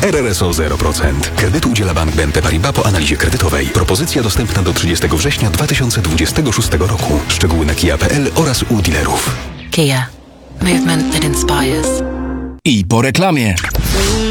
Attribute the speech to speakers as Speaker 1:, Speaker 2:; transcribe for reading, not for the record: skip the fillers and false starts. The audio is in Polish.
Speaker 1: RRSO 0%. Kredytu udziela Bank BNP Paribas po analizie kredytowej. Propozycja dostępna do 30 września 2026 roku. Szczegóły na kia.pl oraz u dealerów.
Speaker 2: Kia. Movement that inspires.
Speaker 3: I po reklamie.